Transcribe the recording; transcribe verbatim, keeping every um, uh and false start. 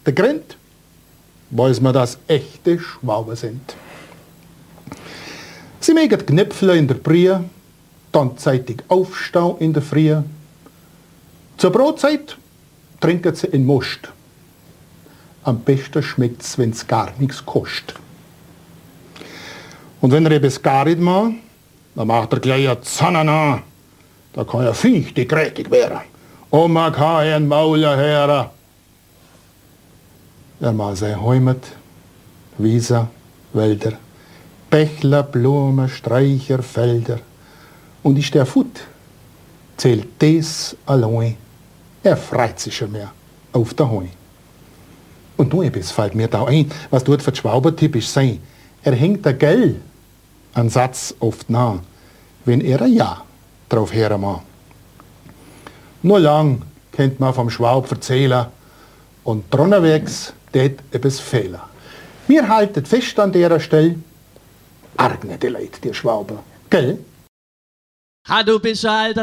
Der Grund, weiß man, dass echte Schwaben sind. Sie mögen Knöpfle in der Brie, dann zeitig aufstehen in der Früh. Zur Brotzeit trinken sie in Most. Am besten schmeckt's, wenn's gar nichts kostet. Und wenn er etwas gar nicht macht, dann macht er gleich eine Zanne an. Da kann er fichtig grätig werden. Und man kann einen Mauler hören. Er macht sein Heimat, Wiese, Wälder, Bächler, Blumen, Sträucher, Felder. Und ist der Fut, zählt das allein. Er freut sich schon mehr auf der Heu. Und nur etwas fällt mir da ein, was dort für die Schwaben typisch sein. Er hängt der Gell an Satz oft nah, wenn er ein Ja drauf hören mag. Nur lang kennt man vom Schwab erzählen und drunterwegs tät etwas fehlen. Wir halten fest an der Stelle, arg nicht die Leute, die Schwaben, gell? Ha, du bist ein alter